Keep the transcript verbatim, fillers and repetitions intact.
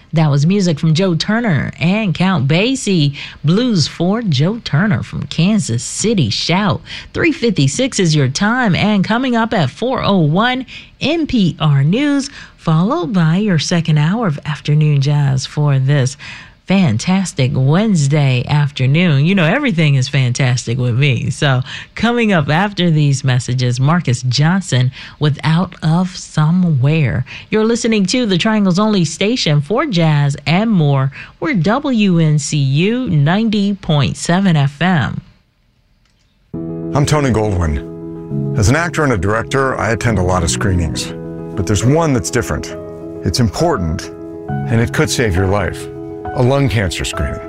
That was music from Joe Turner and Count Basie. Blues for Joe Turner from Kansas City. Shout. three fifty-six is your time, and coming up at four oh one, N P R News, followed by your second hour of afternoon jazz for this fantastic Wednesday afternoon. You know, everything is fantastic with me. So coming up after these messages, Marcus Johnson with Out of Somewhere. You're listening to the Triangle's only station for jazz and more. We're W N C U ninety point seven F M. I'm Tony Goldwyn. As an actor and a director, I attend a lot of screenings. But there's one that's different. It's important, and it could save your life. A lung cancer screening.